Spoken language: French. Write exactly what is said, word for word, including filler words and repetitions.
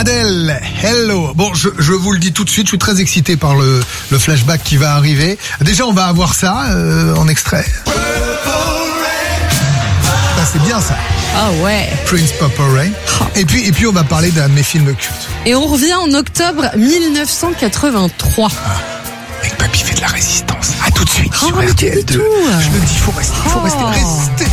Adèle, hello. Bon, je, je vous le dis tout de suite, je suis très excité par le, le flashback qui va arriver. Déjà, on va avoir ça euh, en extrait. Ah, c'est bien ça. Ah oh ouais. Prince Purple Rain. Oh. Et puis, et puis, on va parler d'un de mes films cultes. Et on revient en octobre mille neuf cent quatre-vingt-trois. Ah. Avec Papy fait de la résistance. À tout de suite oh, sur R T L deux. Tout. Je le dis, faut rester, faut oh. rester, rester.